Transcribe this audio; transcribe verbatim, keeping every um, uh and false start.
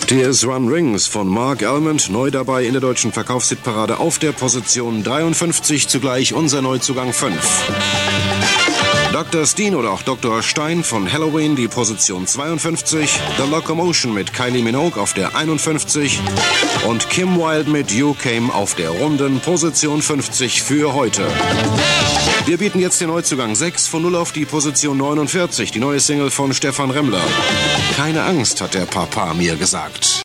Tears Run Rings von Mark Almond, neu dabei in der deutschen Verkaufshitparade auf der Position dreiundfünfzig, zugleich unser Neuzugang fünf. Doktor Steen oder auch Doktor Stein von Halloween, die Position zweiundfünfzig. The Locomotion mit Kylie Minogue auf der einundfünfzig. Und Kim Wilde mit You Came auf der runden Position fünfzig für heute. Wir bieten jetzt den Neuzugang sechs von null auf die Position neunundvierzig, die neue Single von Stefan Remmler. Keine Angst, hat der Papa mir gesagt.